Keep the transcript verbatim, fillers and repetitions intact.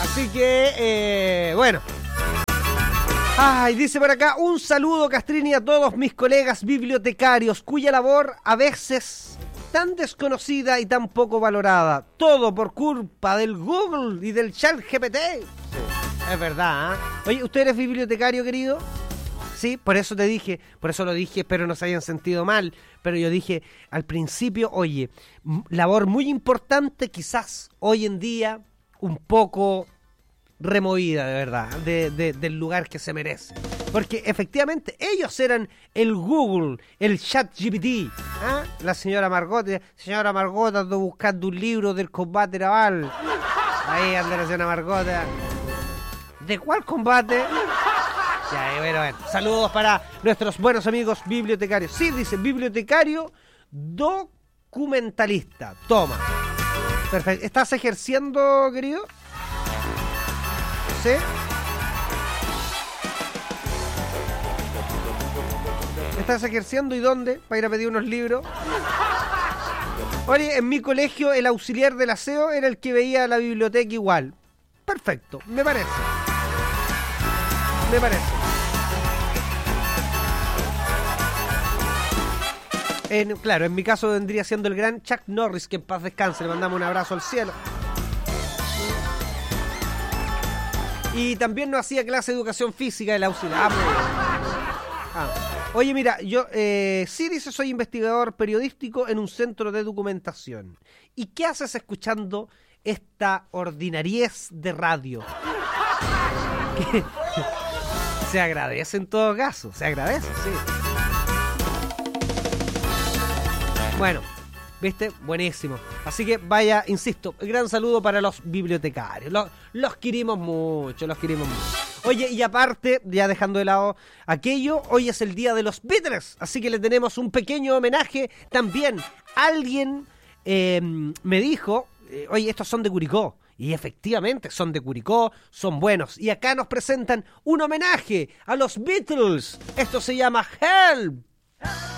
Así que, eh, bueno. Ay, dice por acá, un saludo, Castrini, a todos mis colegas bibliotecarios, cuya labor a veces tan desconocida y tan poco valorada. Todo por culpa del Google y del Chat G P T. Sí, es verdad, ¿eh? Oye, ¿usted eres bibliotecario, querido? Sí, por eso te dije, por eso lo dije, espero no se hayan sentido mal, pero yo dije al principio, oye, labor muy importante, quizás hoy en día un poco removida, de verdad, de, de, del lugar que se merece. Porque efectivamente ellos eran el Google, el Chat G P T. ¿Ah? La señora Margot, señora Margot ando buscando un libro del combate naval. Ahí anda la señora Margot. ¿De cuál combate? Ya, bueno, bueno. Saludos para nuestros buenos amigos bibliotecarios. Sí, dice, bibliotecario documentalista. Toma. Perfecto. ¿Estás ejerciendo, querido? ¿Sí? ¿Estás ejerciendo y dónde? Para ir a pedir unos libros. Oye, en mi colegio el auxiliar del aseo era el que veía la biblioteca igual. Perfecto, me parece. Me parece. En, claro, en mi caso vendría siendo el gran Chuck Norris, que en paz descanse, le mandamos un abrazo al cielo. Y también nos hacía clase de educación física el auxiliar. Ah, oye, mira, yo eh, sí dice, soy investigador periodístico en un centro de documentación. ¿Y qué haces escuchando esta ordinariez de radio? Que se agradece en todo caso, se agradece, sí. Bueno, ¿viste? Buenísimo. Así que vaya, insisto, gran saludo para los bibliotecarios. Los, los queremos mucho, los queremos mucho. Oye, y aparte, ya dejando de lado aquello, hoy es el día de los Beatles. Así que le tenemos un pequeño homenaje también. Alguien eh, me dijo, eh, oye, estos son de Curicó. Y efectivamente son de Curicó, son buenos. Y acá nos presentan un homenaje a los Beatles. Esto se llama Help.